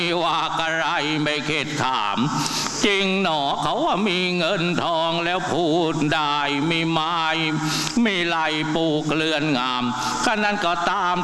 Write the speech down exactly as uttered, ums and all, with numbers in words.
ว่ากระไรไม่เข็ดถามจริงหนอเขาว่ามีเงินทองแล้วพูดได้มีไม้มีไรปลูกเรือนงามก็นั้นก็ตาม